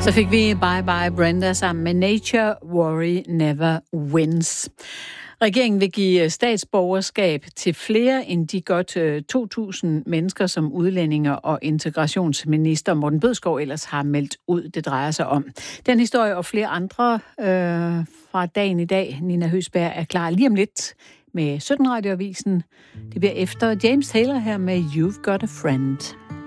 Så fik vi Bye Bye Brenda sammen med Nature Worry Never Wins. Regeringen vil give statsborgerskab til flere end de godt 2.000 mennesker, som udlændinge- og integrationsminister Morten Bødskov ellers har meldt ud, det drejer sig om. Den historie og flere andre fra dagen i dag, Nina Høsberg, er klar lige om lidt med 17 Radioavisen. Det bliver efter James Taylor her med You've Got a Friend.